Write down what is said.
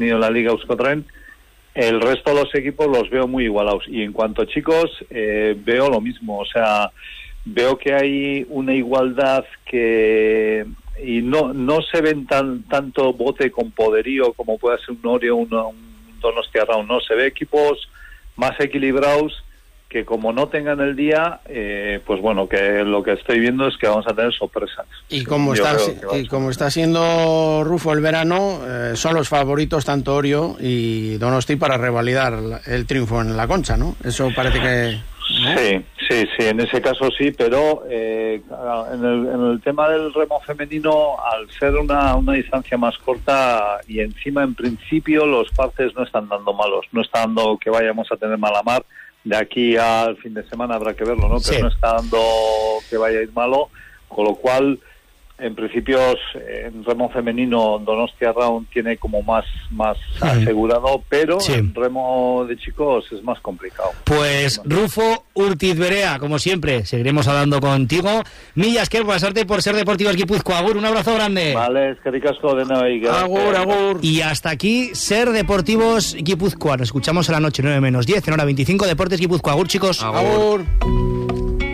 tenido la Liga Euskotren, el resto de los equipos los veo muy igualados. Y en cuanto a chicos, veo lo mismo. O sea, veo que hay una igualdad y no se ven tanto bote con poderío como puede ser un Orio, un Donostiarra, no. Se ve equipos más equilibrados que como no tengan el día, pues bueno, que lo que estoy viendo es que vamos a tener sorpresas. Y como está siendo Rufo el verano, son los favoritos tanto Orio y Donosti para revalidar el triunfo en la Concha, ¿no? Eso parece que... ¿no? Sí, en ese caso sí, pero en el tema del remo femenino, al ser una distancia más corta y encima en principio los partes no están dando malos, no está dando que vayamos a tener mala mar. De aquí al fin de semana habrá que verlo, ¿no? Pero sí, no está dando que vaya a ir malo, con lo cual, en principio, en remo femenino, Donostia Round tiene como más asegurado, pero sí, en remo de chicos es más complicado. Pues Rufo Urtiz Berea, como siempre, seguiremos hablando contigo. Millas, que pasarte por Ser Deportivos Guipúzcoa. Agur, un abrazo grande. Vale, es que ricasco de nuevo. Agur. Y hasta aquí Ser Deportivos Guipúzcoa. Nos escuchamos a la noche, 9 menos 10, en hora 25, Deportes Guipúzcoa. Agur, chicos. Agur.